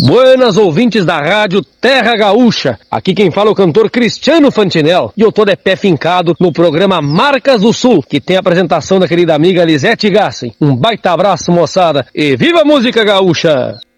Buenas ouvintes da rádio Terra Gaúcha, aqui quem fala é o cantor Cristiano Fantinel e eu tô de pé fincado no programa Marcas do Sul, que tem a apresentação da querida amiga Lisete Gassen. Um baita abraço, moçada, e viva a música gaúcha!